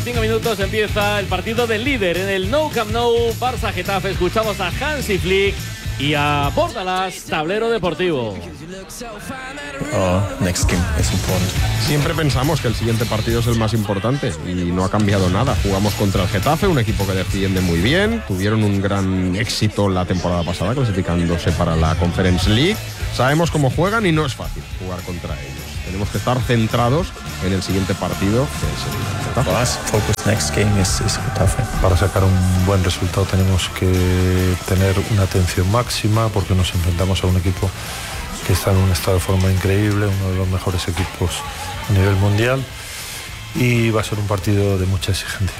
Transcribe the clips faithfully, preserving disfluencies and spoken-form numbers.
cinco minutos empieza el partido del líder en el Nou Camp Nou, Barça-Getafe. Escuchamos a Hansi Flick y a Bordalás, tablero deportivo. Oh, next game is important. Siempre pensamos que el siguiente partido es el más importante y no ha cambiado nada. Jugamos contra el Getafe, un equipo que defiende muy bien. Tuvieron un gran éxito la temporada pasada clasificándose para la Conference League. Sabemos cómo juegan y no es fácil jugar contra ellos. Tenemos que estar centrados en el siguiente partido, que es el Getafe. For us, focus next game is, is Getafe. Para sacar un buen resultado tenemos que tener una atención máxima porque nos enfrentamos a un equipo que está en un estado de forma increíble, uno de los mejores equipos a nivel mundial, y va a ser un partido de mucha exigencia.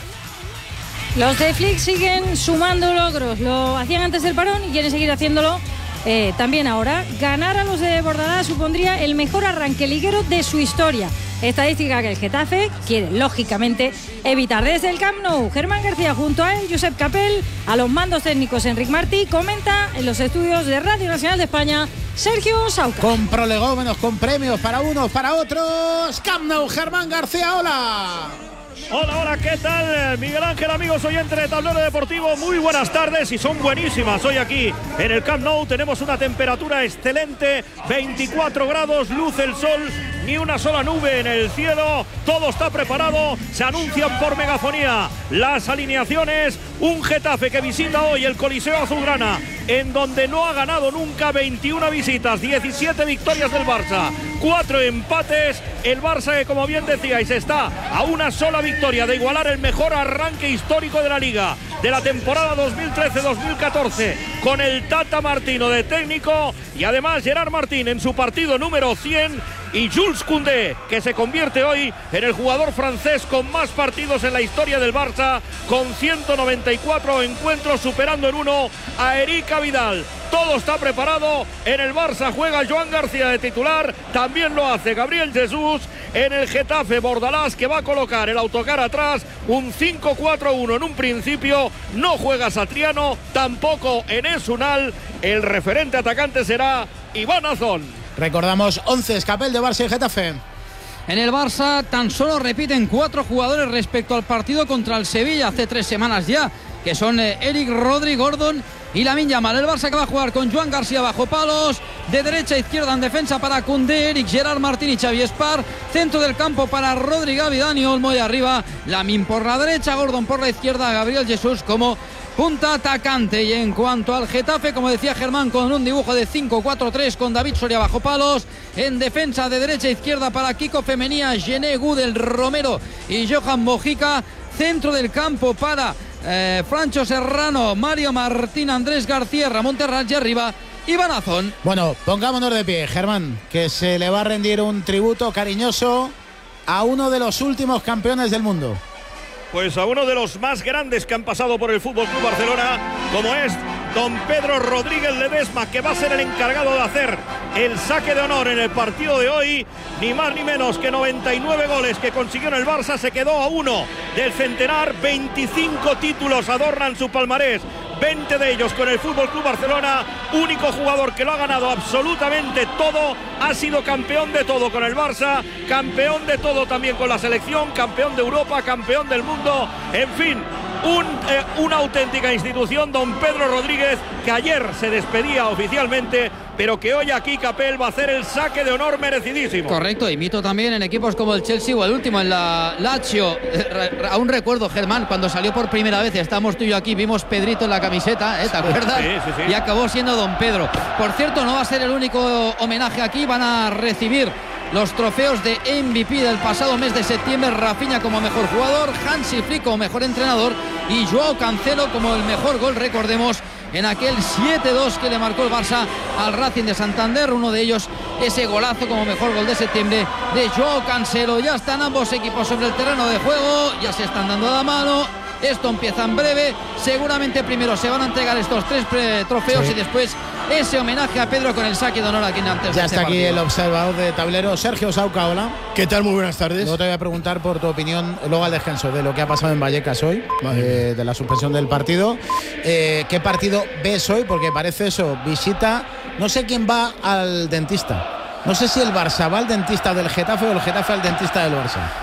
Los de Flick siguen sumando logros, lo hacían antes del parón y quieren seguir haciéndolo eh, también ahora. Ganar a los de Bordalás supondría el mejor arranque liguero de su historia, estadística que el Getafe quiere lógicamente evitar. Desde el Camp Nou, Germán García junto a él, Josep Capel, a los mandos técnicos Enric Martí, comenta en los estudios de Radio Nacional de España Sergio Sauca. Con prolegómenos, con premios para unos, para otros. Camp Nou, Germán García, hola. Hola, hola, ¿qué tal? Miguel Ángel, amigos oyentes de Tablero Deportivo, muy buenas tardes y son buenísimas. Hoy aquí en el Camp Nou tenemos una temperatura excelente, veinticuatro grados, luce el sol, ni una sola nube en el cielo, todo está preparado, se anuncian por megafonía las alineaciones. Un Getafe que visita hoy el Coliseo Azulgrana, en donde no ha ganado nunca, veintiuna visitas, diecisiete victorias del Barça, cuatro empates. El Barça que, como bien decíais, está a una sola victoria de igualar el mejor arranque histórico de la Liga de la temporada dos mil trece dos mil catorce con el Tata Martino de técnico, y además Gerard Martín en su partido número cien, y Jules Koundé, que se convierte hoy en el jugador francés con más partidos en la historia del Barça, con ciento noventa y cuatro encuentros, superando en uno a Eric Vidal. Todo está preparado. En el Barça juega Joan García de titular, también lo hace Gabriel Jesús. En el Getafe, Bordalás, que va a colocar el autocar atrás, un cinco cuatro uno en un principio. No juega Satriano, tampoco Enes Unal. El referente atacante será Iván Azón. Recordamos once, Capel, de Barça y Getafe. En el Barça tan solo repiten cuatro jugadores respecto al partido contra el Sevilla hace tres semanas ya, que son eh, Eric, Rodri, Gordon y Lamine Yamal. El Barça que va a jugar con Joan García bajo palos, de derecha a izquierda en defensa para Koundé, Eric, Gerard Martín y Xavi Espar, centro del campo para Rodri, Gavi, Dani Olmo, y arriba Lamine por la derecha, Gordon por la izquierda, Gabriel Jesús como punta atacante. Y en cuanto al Getafe, como decía Germán, con un dibujo de cinco cuatro tres con David Soria bajo palos, en defensa de derecha a izquierda para Kiko Femenía, Gené, Gudel, Romero y Johan Mojica, centro del campo para eh, Francho Serrano, Mario Martín, Andrés García, Ramón Terrats, y arriba Iván Azón. Bueno, pongámonos de pie, Germán, que se le va a rendir un tributo cariñoso a uno de los últimos campeones del mundo. Pues a uno de los más grandes que han pasado por el F C Barcelona, como es don Pedro Rodríguez Ledesma, que va a ser el encargado de hacer el saque de honor en el partido de hoy. Ni más ni menos que noventa y nueve goles que consiguió en el Barça, se quedó a uno del centenar. Veinticinco títulos adornan su palmarés, veinte de ellos con el F C Barcelona. Único jugador que lo ha ganado absolutamente todo, ha sido campeón de todo con el Barça, campeón de todo también con la selección, campeón de Europa, campeón del mundo, en fin, un, eh, una auténtica institución, don Pedro Rodríguez, que ayer se despedía oficialmente, pero que hoy aquí Capel va a hacer el saque de honor merecidísimo. Correcto, y mito también en equipos como el Chelsea o el último en la Lazio. Aún recuerdo, Germán, cuando salió por primera vez, estamos tú y yo aquí, vimos Pedrito en la camiseta, ¿eh? ¿Te acuerdas? Sí, sí, sí. Y acabó siendo don Pedro. Por cierto, no va a ser el único homenaje aquí, van a recibir los trofeos de M V P del pasado mes de septiembre, Rafinha como mejor jugador, Hansi Flick como mejor entrenador y Joao Cancelo como el mejor gol, recordemos, en aquel siete dos que le marcó el Barça al Racing de Santander. Uno de ellos, ese golazo como mejor gol de septiembre de Joao Cancelo. Ya están ambos equipos sobre el terreno de juego, ya se están dando la mano. Esto empieza en breve, seguramente primero se van a entregar estos tres trofeos, sí, y después ese homenaje a Pedro con el saque de honor aquí en antes. Ya de está este aquí partido. el observador de tablero, Sergio Sauca, hola. ¿Qué tal? Muy buenas tardes. Luego te voy a preguntar por tu opinión, luego al descanso, de lo que ha pasado en Vallecas hoy, eh, de la suspensión del partido. Eh, ¿Qué partido ves hoy? Porque parece eso, visita, no sé quién va al dentista. No sé si el Barça va al dentista del Getafe o el Getafe al dentista del Barça.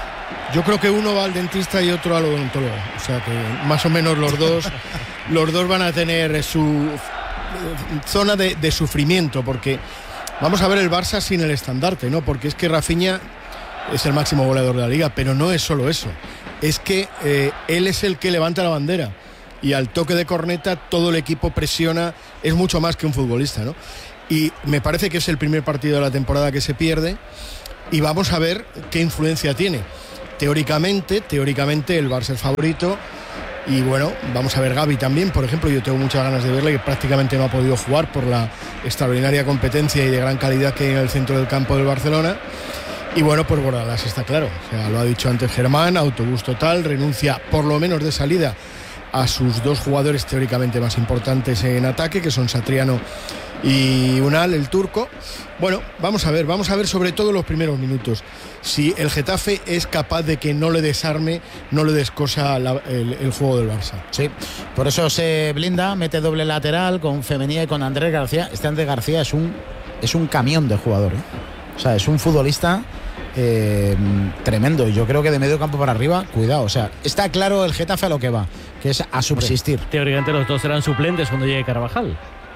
Yo creo que uno va al dentista y otro al odontólogo. O sea que más o menos los dos, los dos van a tener su zona de, de sufrimiento, porque vamos a ver el Barça sin el estandarte, ¿no? Porque es que Rafinha es el máximo goleador de la liga, pero no es solo eso. Es que eh, él es el que levanta la bandera y al toque de corneta todo el equipo presiona, es mucho más que un futbolista, ¿no? Y me parece que es el primer partido de la temporada que se pierde y vamos a ver qué influencia tiene. Teóricamente, teóricamente el Barça es favorito y bueno, vamos a ver Gavi también, por ejemplo, yo tengo muchas ganas de verle, que prácticamente no ha podido jugar por la extraordinaria competencia y de gran calidad que hay en el centro del campo del Barcelona. Y bueno, pues Bordalás está claro, o sea, lo ha dicho antes Germán, autobús total, renuncia por lo menos de salida a sus dos jugadores teóricamente más importantes en ataque, que son Satriano y Unal, el turco. Bueno, vamos a ver, vamos a ver sobre todo los primeros minutos, si el Getafe es capaz de que no le desarme, no le descosa la, el, el juego del Barça. Sí, por eso se blinda, mete doble lateral con Femenía y con Andrés García. Este Andrés García es un, es un camión de jugador, ¿eh? O sea, es un futbolista eh, tremendo. Y yo creo que de medio campo para arriba, cuidado. O sea, está claro el Getafe a lo que va, que es a subsistir. Teóricamente los dos serán suplentes cuando llegue Carvajal.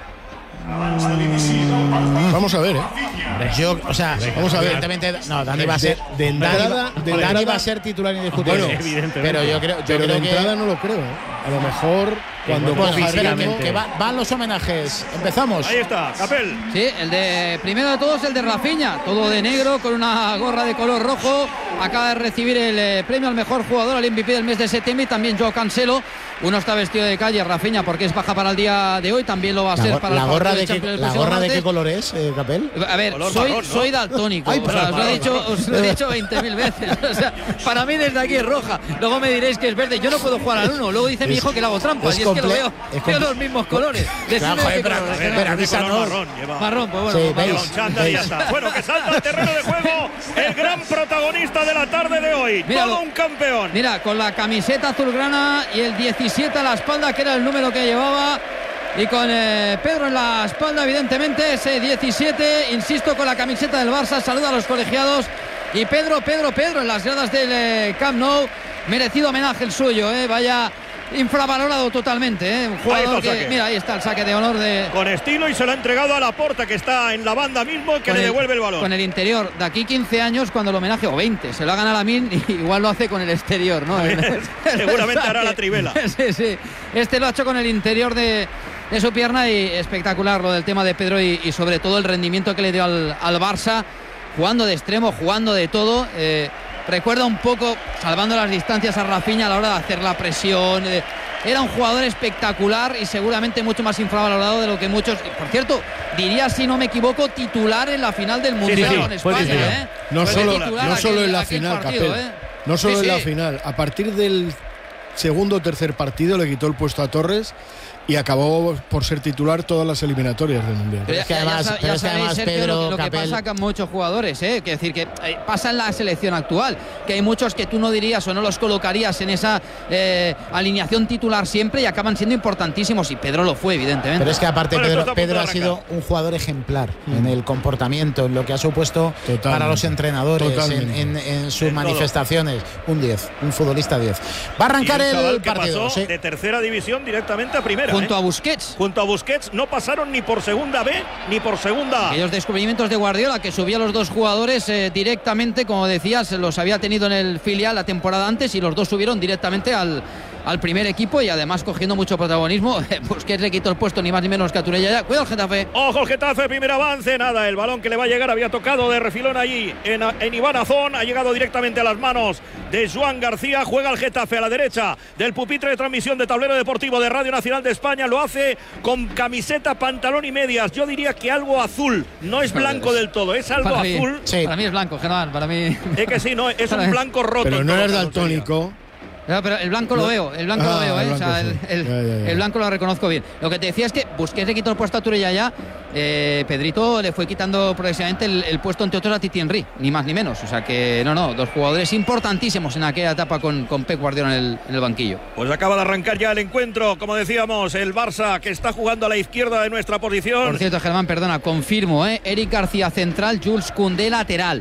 Vamos a ver, ¿eh? Yo, o sea, vamos a ver. Evidentemente, no, Dani va a ser de, de entrada, Dani, de Dani entrada, va a ser titular indiscutible. Bueno, evidentemente. Pero yo creo, yo pero creo de que entrada no lo creo, ¿eh? A lo mejor cuando Pues coja espera, ritmo- que, que va- van los homenajes. Empezamos. Ahí está, Capel. Sí, el de primero de todos el de Rafinha, todo de negro con una gorra de color rojo. Acaba de recibir el eh, premio al mejor jugador, al M V P del mes de septiembre, y también Joao Cancelo. Uno está vestido de calle, Rafinha, porque es baja para el día de hoy, también lo va a La, ser go- para la el gorra partido de de qué, Champions el la próximo gorra de martes. qué color es, eh, Capel? A ver, Color soy, marrón, ¿no? soy daltónico. Ay, o sea, perdón, os lo he marrón. dicho, os lo he dicho veinte mil veces. O sea, para mí desde aquí es roja. Luego me diréis que es verde. Yo no puedo jugar al uno. Luego dice mi hijo que le hago trampas. es Y es que lo comple- veo, es veo comple- los mismos colores. Decidme Claro, qué joder, pero- color, pero- Gerard. pero De avisa, color no. marrón lleva. Marrón, pues bueno. Sí, marrón. veis. Con chándal y ya está. Bueno, que salta al terreno de juego el gran protagonista de la tarde de hoy. Míralo. Todo un campeón. Mira, con la camiseta azulgrana y el diecisiete a la espalda, que era el número que llevaba. Y con eh, Pedro en la espalda, evidentemente, ese diecisiete, insisto, con la camiseta del Barça, saluda a los colegiados. Y Pedro, Pedro, Pedro en las gradas del eh, Camp Nou, merecido homenaje el suyo, eh, vaya infravalorado totalmente, eh, un jugador Ahí está el que, saque. mira, ahí está el saque de honor de... Con estilo, y se lo ha entregado a Laporta, que está en la banda mismo, que con le devuelve el balón. Con el interior, de aquí quince años, cuando el homenaje, o veinte, se lo haga a Lamin, igual lo hace con el exterior, ¿no? Seguramente hará la trivela. Sí, sí. Este lo ha hecho con el interior de, de su pierna, y espectacular lo del tema de Pedro y, y sobre todo el rendimiento que le dio al, al Barça, jugando de extremo, jugando de todo. Eh, recuerda un poco, salvando las distancias, a Rafinha a la hora de hacer la presión. Eh, era un jugador espectacular y seguramente mucho más infravalorado de lo que muchos. Por cierto, diría, si no me equivoco, titular en la final del Mundial sí, con fue España. titular. ¿eh? No Fue solo, titular no solo aquel- en la aquel final, partido, Capel. ¿eh? No solo Sí, en la sí. final. A partir del segundo o tercer partido le quitó el puesto a Torres y acabó por ser titular todas las eliminatorias del Mundial. Pero es que además- ya, pero es que sabéis, además, Sergio, Pedro, lo, que- lo que Capel- pasa con muchos jugadores, ¿eh? Que decir que eh, pasa en la selección actual, que hay muchos que tú no dirías o no los colocarías en esa eh, alineación titular siempre, y acaban siendo importantísimos, y Pedro lo fue, evidentemente. Pero es que aparte Bueno, esto Pedro, está a punto Pedro de ha sido arrancar. un jugador ejemplar en el comportamiento, en lo que ha supuesto Totalmente. para los entrenadores, en, Totalmente. en- en sus En todo. manifestaciones. Un diez, un futbolista diez. Va a arrancar Y un chaval el que partido. pasó sí. de tercera división directamente a primera. Junto ¿eh? a Busquets. Junto a Busquets no pasaron ni por segunda B ni por segunda A. Aquellos descubrimientos de Guardiola, que subía a los dos jugadores eh, directamente, como decías, los había tenido en el filial la temporada antes, y los dos subieron directamente al, al primer equipo, y además cogiendo mucho protagonismo. Busquets le quitó el puesto ni más ni menos que a Turella. Cuidado el Getafe. Ojo el Getafe, primer avance, nada, el balón que le va a llegar había tocado de refilón allí en, en Iván Azón, ha llegado directamente a las manos de Joan García, juega el Getafe a la derecha del pupitre de transmisión de Tablero Deportivo de Radio Nacional de España, lo hace con camiseta, pantalón y medias, yo diría que algo azul, no es blanco del todo, es algo Para mí, azul, Sí. para mí es blanco, Germán, para mí. es que sí, no, es Para un mí. blanco roto. Pero en no todo eres caso, sería. daltónico. No, pero el blanco lo No. veo, el blanco Ah, lo veo, el ¿eh? O blanco sea, el, sí. el- Ya, ya, ya. el blanco lo reconozco bien. Lo que te decía es que Busquets le quitó el puesto a Turella ya. Eh, Pedrito le fue quitando progresivamente el, el puesto, entre otros, a Titi Henry, ni más ni menos. O sea que, no, no, dos jugadores importantísimos en aquella etapa con, con Pep Guardiola en el, en el banquillo. Pues acaba de arrancar ya el encuentro, como decíamos, el Barça que está jugando a la izquierda de nuestra posición. Por cierto, Germán, perdona, confirmo, ¿eh? Eric García central, Jules Koundé lateral.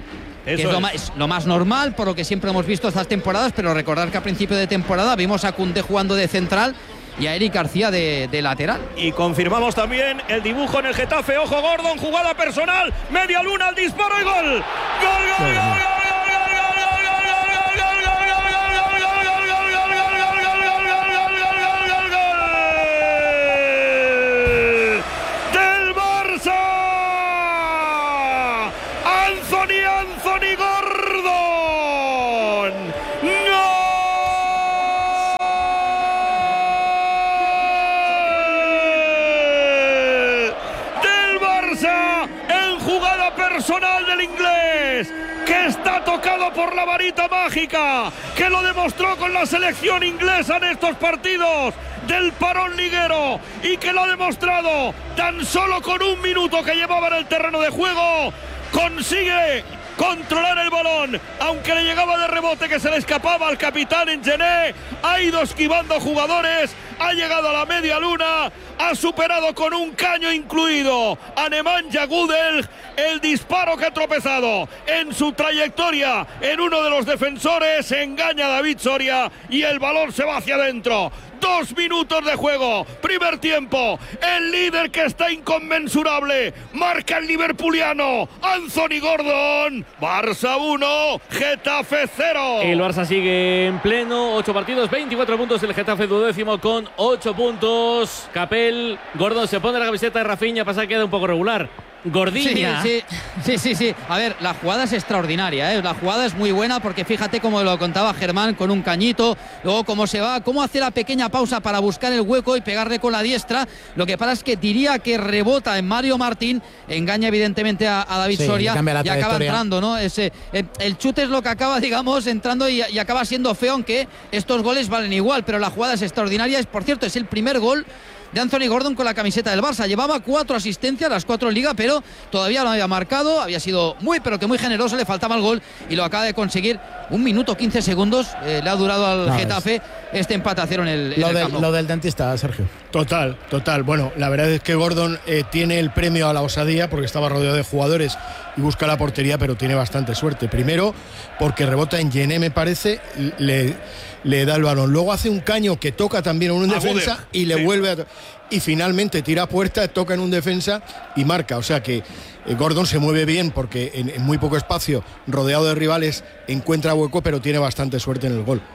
que es lo, más, es lo más normal, por lo que siempre hemos visto estas temporadas, pero recordar que a principio de temporada vimos a Koundé jugando de central y a Eric García de, de lateral. Y confirmamos también el dibujo en el Getafe. Ojo, Gordon, jugada personal, media luna, el disparo y gol. Gol, gol, gol, gol. Personal del inglés, que está tocado por la varita mágica, que lo demostró con la selección inglesa en estos partidos del parón liguero y que lo ha demostrado tan solo con un minuto que llevaba en el terreno de juego. Consigue controlar el balón, aunque le llegaba de rebote que se le escapaba al capitán Engené, ha ido esquivando jugadores, ha llegado a la media luna, ha superado con un caño incluido a Nemanja Gudel, el disparo que ha tropezado en su trayectoria en uno de los defensores, engaña a David Soria y el balón se va hacia adentro. Dos minutos de juego, primer tiempo, el líder que está inconmensurable, marca el liverpuliano, Anthony Gordon, Barça uno, Getafe cero. El Barça sigue en pleno, ocho partidos, veinticuatro puntos, el Getafe duodécimo con ocho puntos. Capel, Gordon se pone la camiseta de Rafinha, pasa que queda un poco regular. Gordiña. Sí, sí, sí, sí, sí. A ver, la jugada es extraordinaria, ¿eh? La jugada es muy buena porque fíjate cómo lo contaba Germán con un cañito, luego cómo se va, cómo hace la pequeña pausa para buscar el hueco y pegarle con la diestra. Lo que pasa es que diría que rebota en Mario Martín, engaña evidentemente a, a David sí, Soria y acaba entrando, ¿no? Ese, el, el chute es lo que acaba, digamos, entrando y, y acaba siendo feo, aunque estos goles valen igual, pero la jugada es extraordinaria. Es, por cierto, es el primer gol de Anthony Gordon con la camiseta del Barça. Llevaba cuatro asistencias, las cuatro en Liga, pero todavía no había marcado. Había sido muy, pero que muy generoso. Le faltaba el gol y lo acaba de conseguir. Un minuto quince segundos eh, le ha durado al no, Getafe es... este empate a cero en el, lo, en el de, Camp Nou. Lo del dentista, Sergio. Total, total. Bueno, la verdad es que Gordon eh, tiene el premio a la osadía porque estaba rodeado de jugadores y busca la portería, pero tiene bastante suerte. Primero, porque rebota en Gené, me parece, le, le da el balón. Luego hace un caño que toca también en un a defensa Buder. y le sí. vuelve a... Y finalmente tira a puerta, toca en un defensa y marca. O sea que eh, Gordon se mueve bien porque en, en muy poco espacio, rodeado de rivales, encuentra hueco, pero tiene bastante suerte en el gol.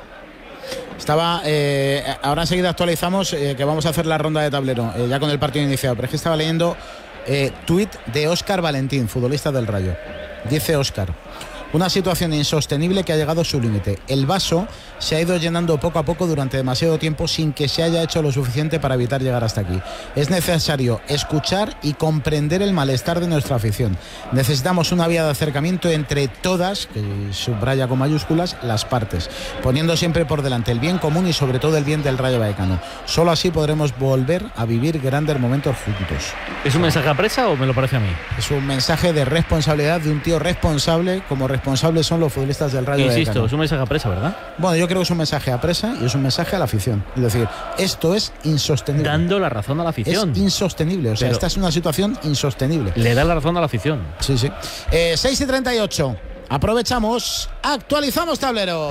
Estaba, eh, ahora enseguida actualizamos eh, que vamos a hacer la ronda de tablero, eh, ya con el partido iniciado, pero es que estaba leyendo eh, tuit de Óscar Valentín, futbolista del Rayo. Dice Óscar: una situación insostenible que ha llegado a su límite. El vaso se ha ido llenando poco a poco durante demasiado tiempo sin que se haya hecho lo suficiente para evitar llegar hasta aquí. Es necesario escuchar y comprender el malestar de nuestra afición. Necesitamos una vía de acercamiento entre todas, que subraya con mayúsculas, las partes, poniendo siempre por delante el bien común y sobre todo el bien del Rayo Vallecano. Solo así podremos volver a vivir grandes momentos juntos. ¿Es un mensaje a presa o me lo parece a mí? Es un mensaje de responsabilidad de un tío responsable, como responsables son los futbolistas del Rayo Vallecano. Insisto, es un mensaje a presa, ¿verdad? Bueno, yo creo que es un mensaje a presa y es un mensaje a la afición. Es decir, esto es insostenible. Dando la razón a la afición. Es insostenible, o sea, Pero esta es una situación insostenible. Le da la razón a la afición. Sí, sí. Eh, seis y treinta y ocho. Aprovechamos, actualizamos tablero.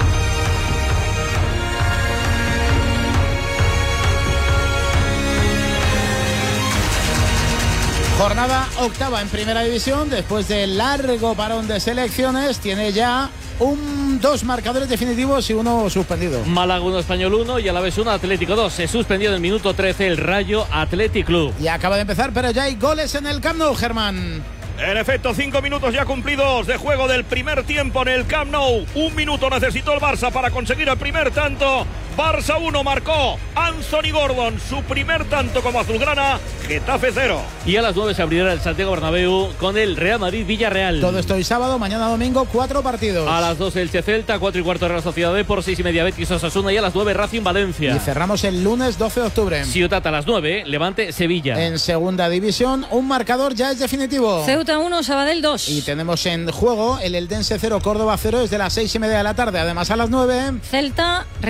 Jornada octava en Primera División, después de largo parón de selecciones, tiene ya un, dos marcadores definitivos y uno suspendido. Málaga uno, Español uno y Alavés uno, Atlético dos. Se suspendió en el minuto trece el Rayo Athletic Club. Y acaba de empezar, pero ya hay goles en el Camp Nou, Germán. En efecto, cinco minutos ya cumplidos de juego del primer tiempo en el Camp Nou. Un minuto necesitó el Barça para conseguir el primer tanto. Barça uno, marcó Anthony Gordon su primer tanto como azulgrana. Getafe cero. Y a las nueve se abrirá el Santiago Bernabéu con el Real Madrid-Villarreal. Todo esto hoy sábado, mañana domingo, cuatro partidos. A las dos Elche Celta, cuatro y cuarto Real Sociedad B, por seis y media Betis Osasuna y a las nueve Racing Valencia. Y cerramos el lunes doce de octubre. Ciutat a las nueve, Levante Sevilla. En segunda división, un marcador ya es definitivo. Ceuta uno, Sabadell dos. Y tenemos en juego el Eldense cero, Córdoba cero desde las seis y media de la tarde. Además a las nueve Celta Real Sociedad B.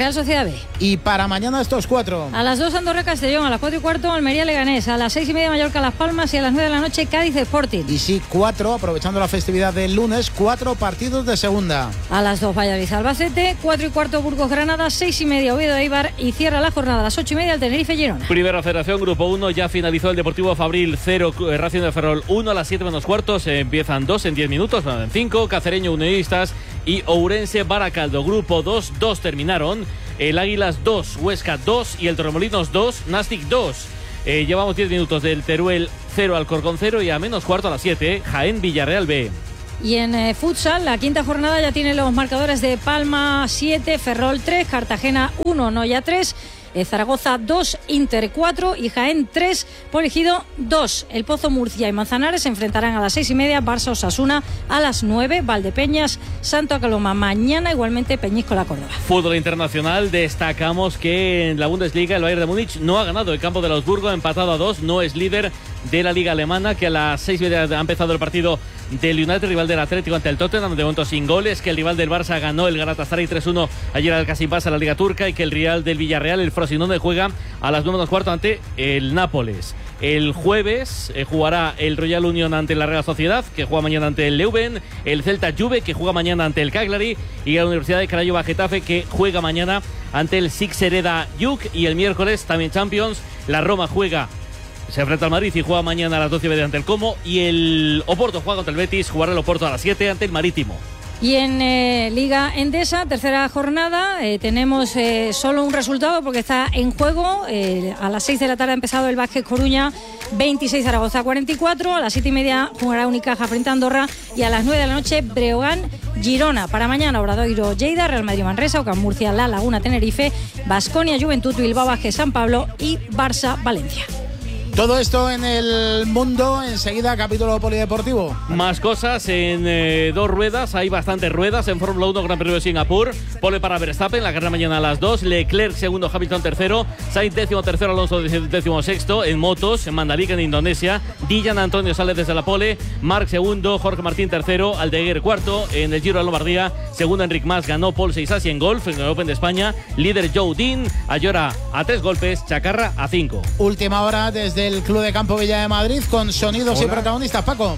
tarde. Y para mañana estos cuatro. A las dos Andorra Castellón, a las cuatro y cuarto Almería Leganés, a las seis y media Mallorca Las Palmas y a las nueve de la noche Cádiz Sporting. Y sí, cuatro, aprovechando la festividad del lunes, cuatro partidos de segunda. A las dos Valladolid Albacete, cuatro y cuarto Burgos Granada, seis y media Oviedo Eibar y cierra la jornada a las ocho y media el Tenerife Girona. Primera Federación, Grupo uno, ya finalizó el Deportivo Fabril cero, Racing de Ferrol uno, a las siete menos cuarto, se empiezan dos en diez minutos, van en cinco, Cacereño Unionistas y Ourense Baracaldo. Grupo dos, dos terminaron, el Águilas dos, Huesca dos y el Torremolinos dos, Nastic dos. Eh, llevamos diez minutos del Teruel cero, Alcorcón cero y a menos cuarto a las siete, Jaén Villarreal B. Y en eh, futsal, la quinta jornada ya tiene los marcadores de Palma siete, Ferrol tres, Cartagena uno, Noya tres, eh, Zaragoza dos, Inter cuatro y Jaén tres, Poligido dos. El Pozo Murcia y Manzanares se enfrentarán a las seis y media, Barça Osasuna a las nueve, Valdepeñas, Santo Coloma mañana, igualmente Peñíscola Córdoba. Fútbol internacional, destacamos que en la Bundesliga el Bayern de Múnich no ha ganado el campo del Augsburgo, ha empatado a dos, no es líder de la liga alemana, que a las seis y media ha empezado el partido del United, rival del Atlético ante el Tottenham, de momento sin goles, que el rival del Barça ganó el Galatasaray tres uno ayer al Kasimpasa en la Liga Turca y que el Real del Villarreal, el Frosinone, juega a las nueve menos cuarto ante el Nápoles. El jueves eh, jugará el Royal Union ante la Real Sociedad, que juega mañana ante el Leuven, el Celta Juve, que juega mañana ante el Cagliari, y la Universidad de Craiova Getafe, que juega mañana ante el Sixereda Juk, y el miércoles también Champions, la Roma juega se enfrenta al Madrid y juega mañana a las doce y media ante el Como, y el Oporto juega contra el Betis, jugará el Oporto a las siete ante el Marítimo. Y en eh, Liga Endesa, tercera jornada, eh, tenemos eh, solo un resultado porque está en juego. Eh, a las seis de la tarde ha empezado el Vázquez Coruña, veintiséis Zaragoza cuarenta y cuatro. A las siete y media jugará Unicaja frente a Andorra y a las nueve de la noche Breogán Girona. Para mañana Obradoiro Lleida, Real Madrid Manresa, Ocam Murcia, La Laguna Tenerife, Baskonia Juventud, Bilbao Vázquez San Pablo y Barça Valencia. Todo esto en el mundo, enseguida capítulo polideportivo. Más cosas en eh, dos ruedas, hay bastantes ruedas en Fórmula uno, Gran Premio de Singapur. Pole para Verstappen, la carrera mañana a las dos, Leclerc segundo, Hamilton tercero, Sainz décimo tercero, Alonso décimo sexto. En motos, en Mandalika, en Indonesia, Dylan Antonio sale desde la pole, Marc segundo, Jorge Martín tercero, Aldeguer cuarto. En el Giro de Lombardía, segundo Enric Mas, ganó Paul Seisasi en golf, en el Open de España, líder Joe Dean, Ayora a tres golpes, Chacarra a cinco. Última hora desde el Club de Campo Villa de Madrid con sonidos Hola. y protagonistas. Paco.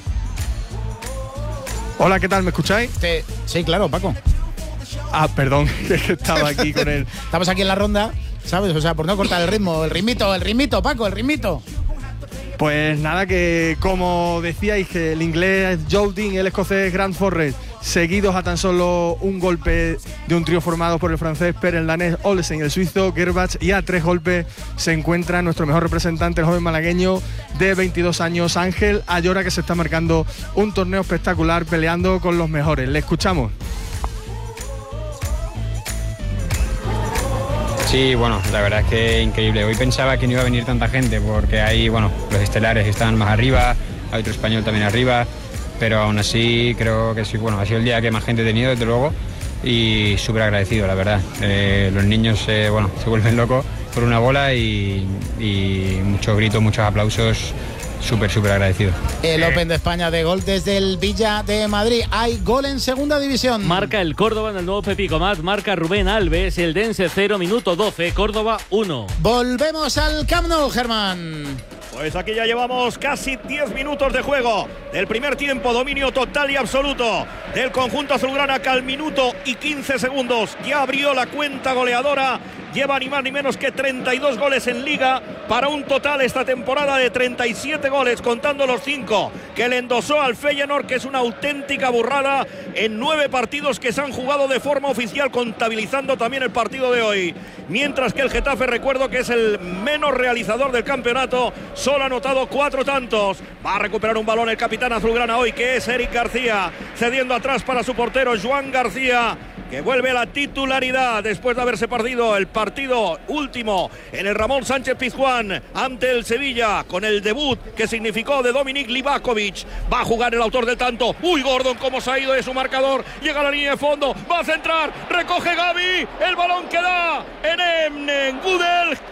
Hola, ¿qué tal? ¿Me escucháis? Te... Sí, claro, Paco. Ah, perdón, que estaba aquí con él. Estamos aquí en la ronda, ¿sabes? O sea, por no cortar el ritmo, el ritmito, el ritmito, Paco, el ritmito. Pues nada, que como decíais, que el inglés Joe Dean y el escocés Grant Forrest, seguidos a tan solo un golpe de un trío formado por el francés Per, el danés Olsen y el suizo Gerbach, y a tres golpes se encuentra nuestro mejor representante, el joven malagueño de veintidós años, Ángel Ayora, que se está marcando un torneo espectacular peleando con los mejores. Le escuchamos. Sí, bueno, la verdad es que increíble. Hoy pensaba que no iba a venir tanta gente porque hay, bueno, los estelares están más arriba, hay otro español también arriba, pero aún así creo que sí, bueno, ha sido el día que más gente he tenido, desde luego, y súper agradecido, la verdad. Eh, los niños, eh, bueno, se vuelven locos por una bola y, y muchos gritos, muchos aplausos. Súper, súper agradecido. El Open de España de gol desde el Villa de Madrid. Hay gol en segunda división. Marca el Córdoba en el nuevo Pepico Mat. Marca Rubén Alves. El Dense cero, minuto doce. Córdoba uno. Volvemos al Camp Nou, Germán. Pues aquí ya llevamos casi diez minutos de juego del primer tiempo, dominio total y absoluto del conjunto azulgrana, que al minuto y quince segundos ya abrió la cuenta goleadora. Lleva ni más ni menos que treinta y dos goles en Liga, para un total esta temporada de treinta y siete goles, contando los cinco que le endosó al Feyenoord, que es una auténtica burrada en nueve partidos que se han jugado de forma oficial, contabilizando también el partido de hoy. Mientras que el Getafe, recuerdo que es el menos realizador del campeonato, solo ha anotado cuatro tantos. Va a recuperar un balón el capitán azulgrana hoy, que es Eric García, cediendo atrás para su portero Joan García, que vuelve a la titularidad después de haberse perdido el partido último en el Ramón Sánchez Pizjuán ante el Sevilla, con el debut que significó de Dominik Livakovic. Va a jugar el autor del tanto. Uy, Gordon, cómo se ha ido de su marcador. Llega a la línea de fondo, va a centrar, recoge Gavi, el balón que da en Emnen Gudel.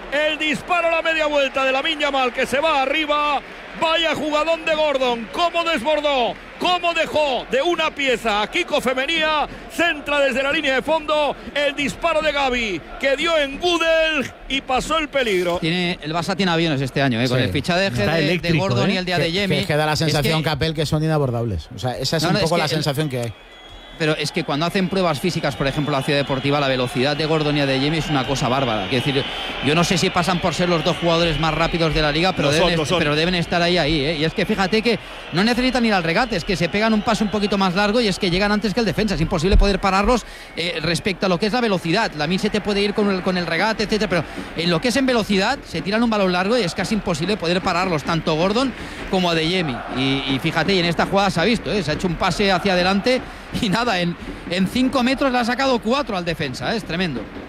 El disparo a la media vuelta de Lamine Yamal, que se va arriba. Vaya jugadón de Gordon, cómo desbordó, cómo dejó de una pieza a Kiko Femenía, centra desde la línea de fondo, el disparo de Gavi, que dio en Gudel y pasó el peligro. Tiene, el Barça tiene aviones este año, ¿eh? Con sí. el fichaje de, de Gordon ¿eh? y el de Adeyemi. Que, que da la sensación, es que, Capel, que son inabordables. O sea, esa es no, un no, poco es la sensación el, que hay. Pero es que cuando hacen pruebas físicas, por ejemplo, la Ciudad Deportiva, la velocidad de Gordon y Adeyemi es una cosa bárbara. Quiero decir, yo no sé si pasan por ser los dos jugadores más rápidos de la liga, pero, deben, son, son. pero deben estar ahí, ahí. ¿eh? Y es que fíjate que no necesitan ir al regate, es que se pegan un paso un poquito más largo y es que llegan antes que el defensa. Es imposible poder pararlos eh, respecto a lo que es la velocidad. La Lamine se te puede ir con el, con el regate, etcétera, pero en lo que es en velocidad, se tiran un balón largo y es casi imposible poder pararlos, tanto Gordon como Adeyemi. Y, y fíjate, y en esta jugada se ha visto, ¿eh? Se ha hecho un pase hacia adelante y nada, en, en cinco metros le ha sacado cuatro al defensa, ¿eh? Es tremendo.